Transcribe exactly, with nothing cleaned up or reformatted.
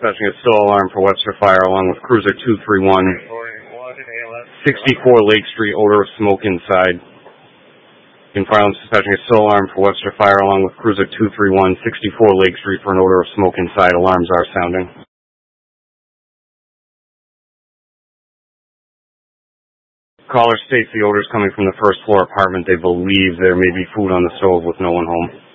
dispatching a still alarm for Webster Fire along with Cruiser two three one, sixty-four Lake Street, odor of smoke inside. In Firelands dispatching a still alarm for Webster Fire along with Cruiser two three one, sixty-four Lake Street for an odor of smoke inside. Alarms are sounding. Caller states the odor is coming from the first floor apartment. They believe there may be food on the stove with no one home.